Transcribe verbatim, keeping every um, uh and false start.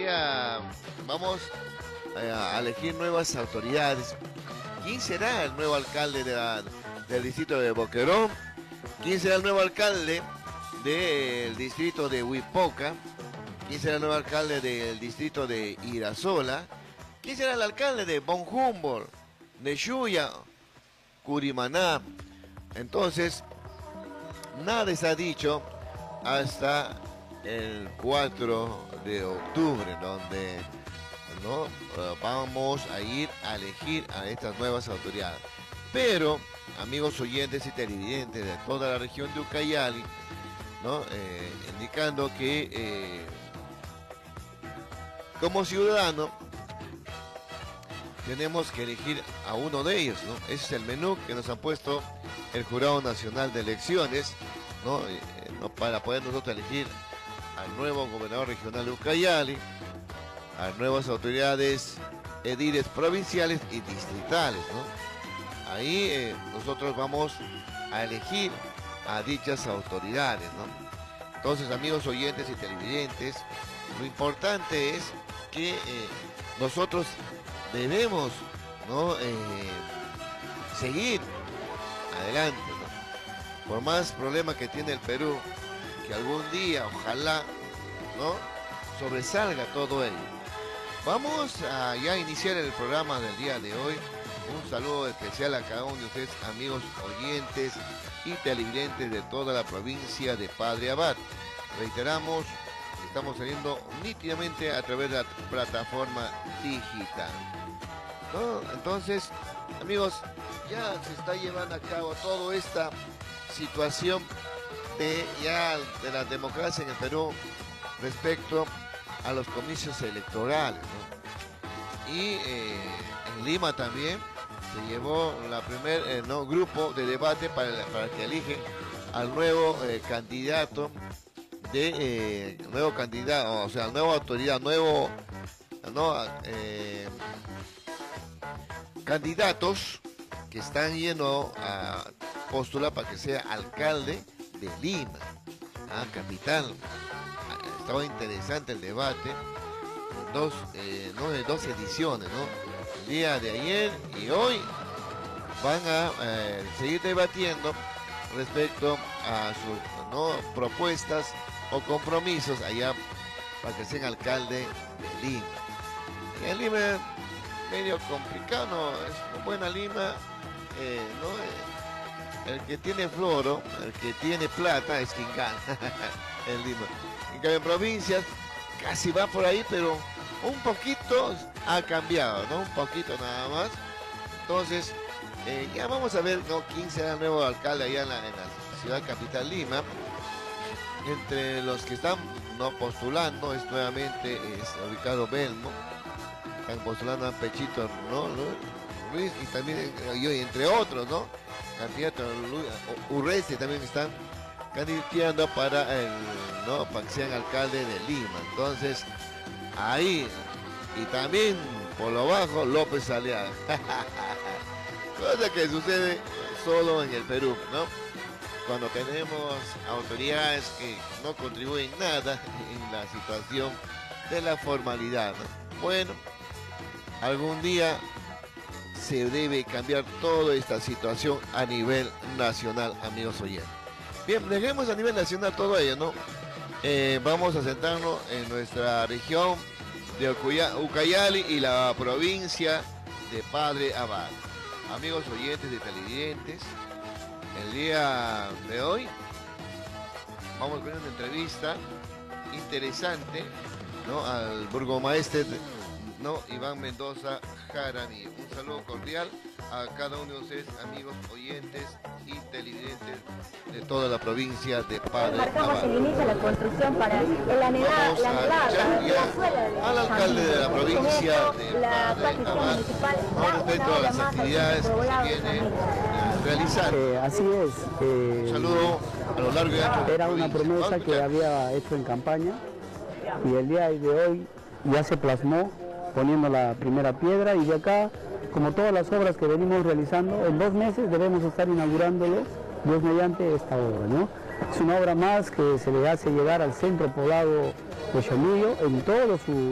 día vamos a elegir nuevas autoridades. ¿Quién será el nuevo alcalde de la, del distrito de Boquerón? ¿Quién será el nuevo alcalde del distrito de Huipoca? ¿Quién será el nuevo alcalde del distrito de Irasola? ¿Quién será el alcalde de Bon Humboldt, de Shuya, Curimaná? Entonces, nada se ha dicho hasta el cuatro de octubre, donde ¿no? vamos a ir a elegir a estas nuevas autoridades. Pero, amigos oyentes y televidentes de toda la región de Ucayali, ¿no? eh, indicando que eh, como ciudadano tenemos que elegir a uno de ellos, ¿no? Ese es el menú que nos ha puesto el Jurado Nacional de Elecciones, ¿no? Eh, ¿no? Para poder nosotros elegir al nuevo gobernador regional de Ucayali, a nuevas autoridades ediles provinciales y distritales, ¿no? Ahí eh, nosotros vamos a elegir a dichas autoridades, ¿no? Entonces, amigos oyentes y televidentes, lo importante es que eh, nosotros debemos, ¿no? eh, seguir adelante, ¿no? Por más problemas que tiene el Perú, que algún día, ojalá, ¿no? sobresalga todo ello. Vamos a ya iniciar el programa del día de hoy. Un saludo especial a cada uno de ustedes, amigos oyentes y televidentes de toda la provincia de Padre Abad. Reiteramos, estamos saliendo nítidamente a través de la plataforma digital, ¿no? Entonces, amigos, ya se está llevando a cabo toda esta situación de ya de la democracia en el Perú respecto a los comicios electorales, ¿no? Y eh, en Lima también se llevó la primer eh, no, grupo de debate para, para que eligen al nuevo eh, candidato de eh, nuevo candidato, o sea, nueva autoridad, nuevo no, eh, candidatos que están yendo a postular para que sea alcalde de Lima, ah, capital. Estaba interesante el debate, dos, eh, no, dos ediciones, ¿no? El día de ayer y hoy van a eh, seguir debatiendo respecto a sus ¿no? propuestas o compromisos allá para que sean alcalde de Lima. Y en Lima es medio complicado, ¿no? Es buena Lima, eh, ¿no? El que tiene floro, el que tiene plata es quien gana en Lima. En cambio en provincias casi va por ahí, pero un poquito ha cambiado, ¿no? Un poquito nada más. Entonces, eh, ya vamos a ver, ¿no? quién será el nuevo alcalde allá en la, en la ciudad capital Lima. Entre los que están no postulando es nuevamente es Ricardo Belmo, están postulando a Pechito, ¿no? Luis, y también yo, entre otros, ¿no? Candidato Urresti también están candidateando para el, ¿no? para que sean alcalde de Lima. Entonces, ahí, y también por lo bajo, López Aliaga. Cosa que sucede solo en el Perú, ¿no? Cuando tenemos autoridades que no contribuyen nada en la situación de la formalidad, ¿no? Bueno, algún día se debe cambiar toda esta situación a nivel nacional, amigos oyentes. Bien, dejemos a nivel nacional todo ello, ¿no? Eh, vamos a sentarnos en nuestra región de Ucayali y la provincia de Padre Abad. Amigos oyentes y televidentes, el día de hoy vamos a ver una entrevista interesante, ¿no? al burgomaestre, ¿no? Iván Mendoza Jaramillo. Un saludo cordial a cada uno de ustedes, amigos oyentes y televidentes de toda la provincia de Padre Abad. El inicio de la construcción para el anhelado, la anhelada, al alcalde de la provincia de Padre Abad con respecto a las actividades que se vienen a realizar. Eh, así es. Eh, Un saludo a lo largo y ancho de Era la una provincia. promesa que había hecho en campaña y el día de hoy ya se plasmó poniendo la primera piedra, y de acá, como todas las obras que venimos realizando, en dos meses debemos estar inaugurándolo, Dios mediante, esta obra, ¿no? Es una obra más que se le hace llegar al centro poblado de Chomillo en todo su